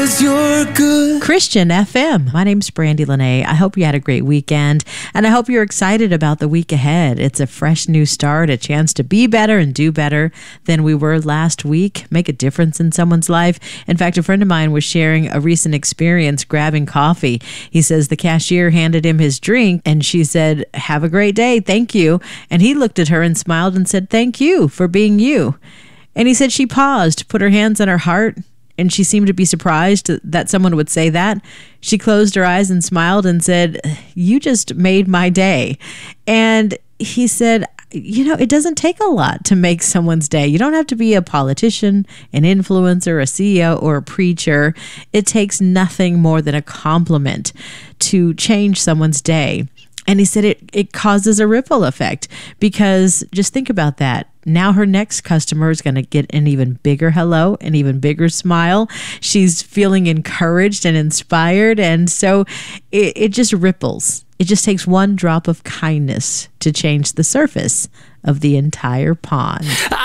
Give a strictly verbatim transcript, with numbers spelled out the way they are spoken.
'cause you're good. Christian F M. My name's Brandy Lene. I hope you had a great weekend, and I hope you're excited about the week ahead. It's a fresh new start, a chance to be better and do better than we were last week, make a difference in someone's life. In fact, a friend of mine was sharing a recent experience grabbing coffee. He says the cashier handed him his drink, and she said, "Have a great day, thank you." And he looked at her and smiled and said, "Thank you for being you." And he said she paused, put her hands on her heart, and she seemed to be surprised that someone would say that. She closed her eyes and smiled and said, "You just made my day." And he said, you know, it doesn't take a lot to make someone's day. You don't have to be a politician, an influencer, a C E O, or a preacher. It takes nothing more than a compliment to change someone's day. And he said it, it causes a ripple effect, because just think about that. Now her next customer is going to get an even bigger hello, an even bigger smile. She's feeling encouraged and inspired. And so it, it just ripples. It just takes one drop of kindness to change the surface of the entire pond.